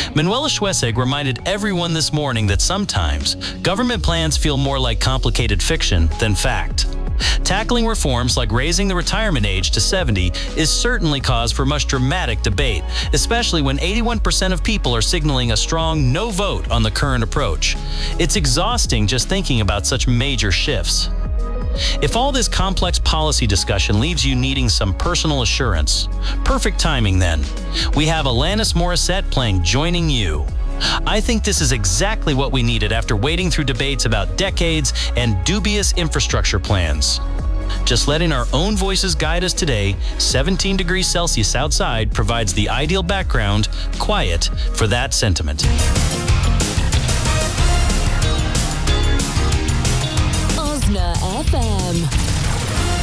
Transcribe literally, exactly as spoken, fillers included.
Manuela Schwessig reminded everyone this morning that sometimes government plans feel more like complicated fiction than fact. Tackling reforms like raising the retirement age to seventy is certainly cause for much dramatic debate, especially when eighty-one percent of people are signaling a strong no vote on the current approach. It's exhausting just thinking about such major shifts. If all this complex policy discussion leaves you needing some personal assurance, perfect timing then. We have Alanis Morissette playing Joining You. I think this is exactly what we needed after wading through debates about decades and dubious infrastructure plans. Just letting our own voices guide us today, seventeen degrees Celsius outside provides the ideal background, quiet, for that sentiment.